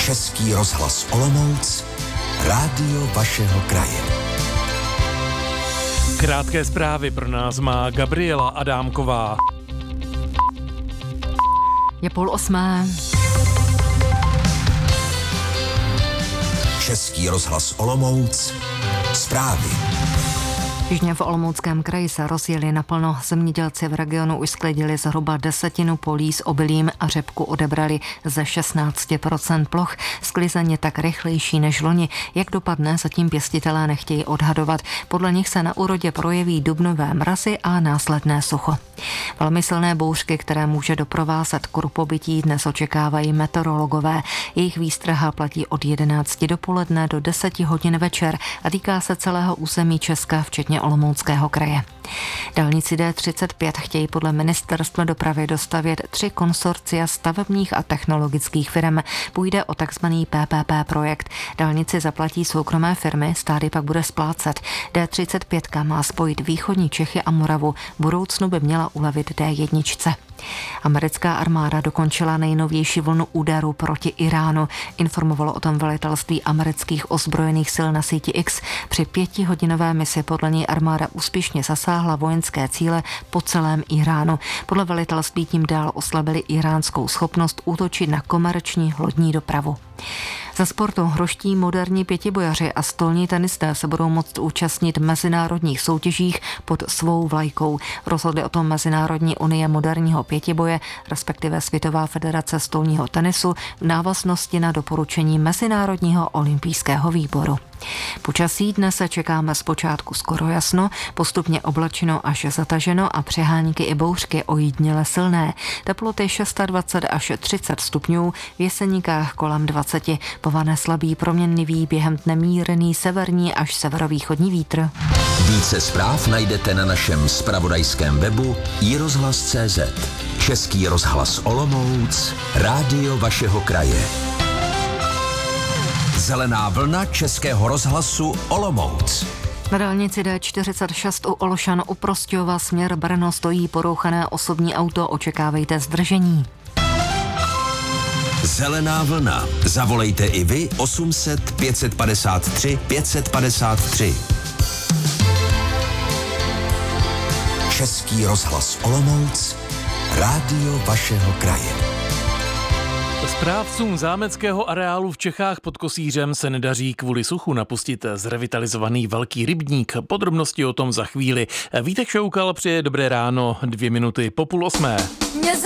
Český rozhlas Olomouc, rádio vašeho kraje. Krátké zprávy pro nás má Gabriela Adámková. Je 7:30. Český rozhlas Olomouc, zprávy. Jižně v Olomouckém kraji se rozjeli naplno. Zemědělci v regionu už sklidili zhruba 10 polí s obilím a řepku odebrali ze 16% ploch. Sklizeň je tak rychlejší než loni. Jak dopadne, zatím pěstitelé nechtějí odhadovat. Podle nich se na úrodě projeví dubnové mrazy a následné sucho. Velmi silné bouřky, které může doprovázet krupobytí, dnes očekávají meteorologové. Jejich výstraha platí od 11 dopoledne do 10 hodin večer a týká se celého území Česka, včetně Olomouckého kraje. Dálnici D35 chtějí podle ministerstva dopravy dostavět 3 konsorcia stavebních a technologických firm. Půjde o takzvaný PPP projekt. Dálnici zaplatí soukromé firmy, stát pak bude splácet. D35 má spojit východní Čechy a Moravu. V budoucnu by měla ulevit D1. Americká armáda dokončila nejnovější vlnu úderů proti Iránu. Informovalo o tom velitelství amerických ozbrojených sil na síti X. Při 5hodinové misi podle něj armáda úspěšně zasáhla vojenské cíle po celém Iránu. Podle velitelství tím dál oslabili iránskou schopnost útočit na komerční lodní dopravu. Za sportu hroští moderní pětibojaři a stolní tenisté se budou moct účastnit mezinárodních soutěžích pod svou vlajkou. Rozhodly o tom Mezinárodní unie moderního pětiboje, respektive Světová federace stolního tenisu v návaznosti na doporučení Mezinárodního olympijského výboru. Počasí dnes se čekáme zpočátku skoro jasno, postupně oblačeno až zataženo a přehánky i bouřky ojediněle silné. Teploty 26 až 30 stupňů, v Jeseníkách kolem 20. Povane slabý proměnlivý, během dne mírný severní až severovýchodní vítr. Více zpráv najdete na našem zpravodajském webu iRozhlas.cz. Český rozhlas Olomouc, rádio vašeho kraje. Zelená vlna Českého rozhlasu Olomouc. Na dálnici D46 u Olšan u Prostějova směr Brno stojí porouchané osobní auto, očekávejte zdržení. Zelená vlna. Zavolejte i vy 800 553 553. Český rozhlas Olomouc, rádio vašeho kraje. Správcům zámeckého areálu v Čechách pod Kosířem se nedaří kvůli suchu napustit zrevitalizovaný velký rybník. Podrobnosti o tom za chvíli. Vítek Šoukal přeje dobré ráno, 2 minuty po 7:30.